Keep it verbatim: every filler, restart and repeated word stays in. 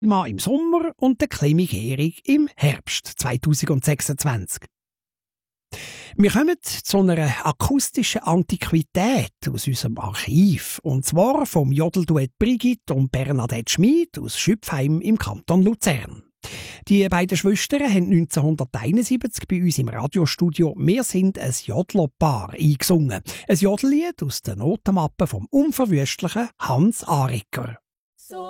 Mal im Sommer und der Klimi Gehrig im Herbst zweitausendsechsundzwanzig. Wir kommen zu einer akustischen Antiquität aus unserem Archiv. Und zwar vom Jodelduett Brigitte und Bernadette Schmid aus Schüpfheim im Kanton Luzern. Die beiden Schwestern haben neunzehnhunderteinundsiebzig bei uns im Radiostudio «Wir sind ein Jodlerpaar» eingesungen. Ein Jodellied aus der Notenmappe vom unverwüstlichen Hans Aricker.